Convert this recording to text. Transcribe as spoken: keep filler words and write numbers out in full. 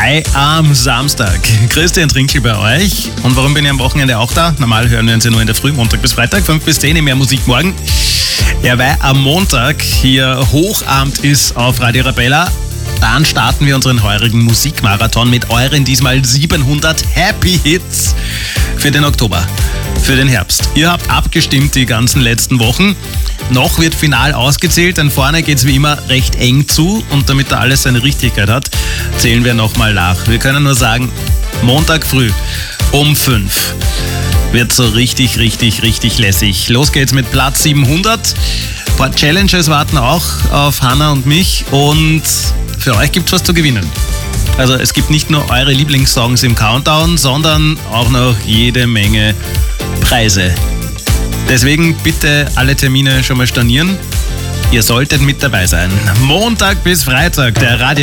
Hi am Samstag. Christian Trinkel bei euch. Und warum bin ich am Wochenende auch da? Normal hören wir uns ja nur in der Früh, Montag bis Freitag, fünf bis zehn, mehr Musik morgen. Ja, weil am Montag hier Hochabend ist auf Radio Arabella. Dann starten wir unseren heurigen Musikmarathon mit euren diesmal siebenhundert Happy Hits für den Oktober, für den Herbst. Ihr habt abgestimmt die ganzen letzten Wochen. Noch wird final ausgezählt, denn vorne geht es wie immer recht eng zu. Und damit da alles seine Richtigkeit hat, zählen wir nochmal nach. Wir können nur sagen, Montag früh um fünf wird so richtig, richtig, richtig lässig. Los geht's mit Platz siebenhundert. Ein paar Challenges warten auch auf Hanna und mich. Und für euch gibt's was zu gewinnen. Also es gibt nicht nur eure Lieblingssongs im Countdown, sondern auch noch jede Menge Preise. Deswegen bitte alle Termine schon mal stornieren. Ihr solltet mit dabei sein. Montag bis Freitag, der Radio